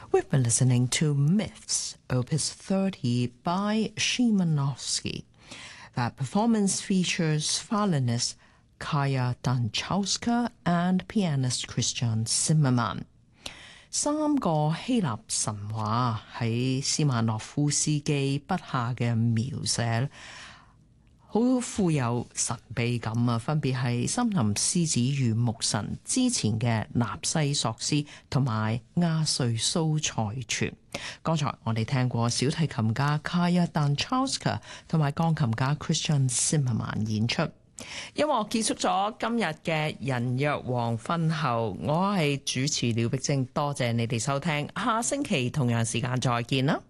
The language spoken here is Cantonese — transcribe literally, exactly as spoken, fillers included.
We've been listening to Myths, Opus thirty by Szymanowski. That performance features violinist Kaya Danczowska and pianist Christian Zimmermann。三個希臘神話喺斯曼諾夫斯基筆下嘅描寫好富有神秘感啊！分別係森林獅子與牧神之前嘅納西索斯同埋亞瑞蘇賽傳。剛才我哋聽過小提琴家 Kaya Danczowska 同埋鋼琴家 Christian Zimmermann 演出。音樂結束咗今日嘅人約黃昏後，我係主持廖碧晶，多謝你哋收聽，下星期同樣時間再見啦。